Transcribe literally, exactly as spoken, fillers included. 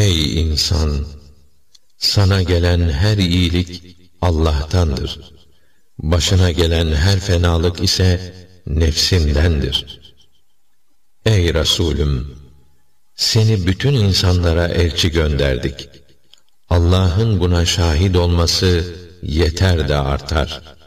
Ey insan! Sana gelen her iyilik Allah'tandır. Başına gelen her fenalık ise nefsindendir. Ey Resulüm! Seni bütün insanlara elçi gönderdik. Allah'ın buna şahit olması yeter de artar.